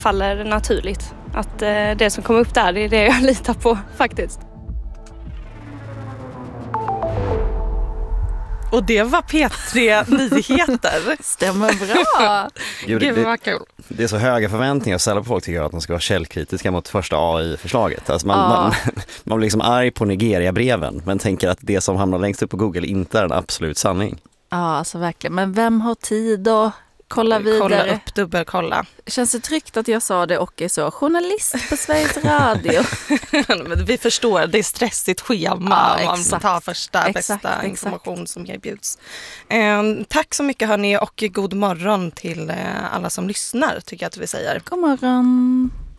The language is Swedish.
faller naturligt. Att det som kommer upp där, det är det jag litar på faktiskt. Och det var P3 Nyheter. Stämmer bra. Gud vad kul. Det är så höga förväntningar att ställa på folk, tycker jag, att de ska vara källkritiska mot första AI-förslaget. Alltså man blir liksom arg på Nigeria-breven, men tänker att det som hamnar längst upp på Google inte är en absolut sanning. Ja, alltså verkligen. Men vem har tid att kolla vidare? Kolla upp, dubbelkolla. Känns det tryggt att jag sa det och är så journalist på Sveriges Radio? Men vi förstår, det är stressigt schema. Ja, man tar första bästa information som erbjuds. Tack så mycket hörni, och god morgon till alla som lyssnar, tycker jag att vi säger. God morgon.